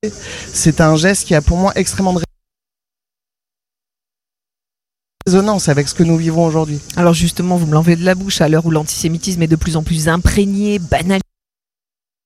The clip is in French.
C'est un geste qui a pour moi extrêmement de résonance avec ce que nous vivons aujourd'hui. Alors justement, vous me l'enlevez de la bouche à l'heure où l'antisémitisme est de plus en plus imprégné, banalisé.